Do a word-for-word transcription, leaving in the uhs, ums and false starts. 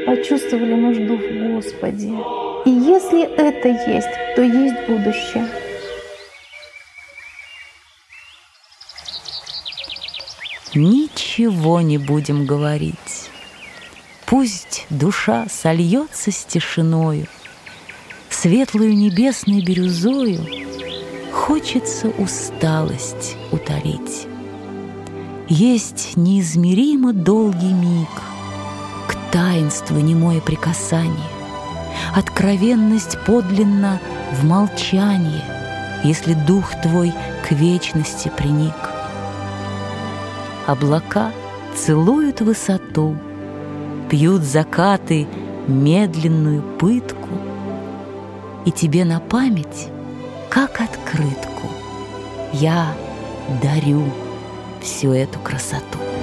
почувствовали нужду в Господе. И если это есть, то есть будущее. Ничего не будем говорить. Пусть душа сольется с тишиною, светлою небесной бирюзою хочется усталость утолить. Есть неизмеримо долгий миг, к таинству немое прикасание, откровенность подлинна в молчании, если дух твой к вечности приник. Облака целуют высоту, пьют закаты медленную пытку, и тебе на память, как открытку, я дарю всю эту красоту.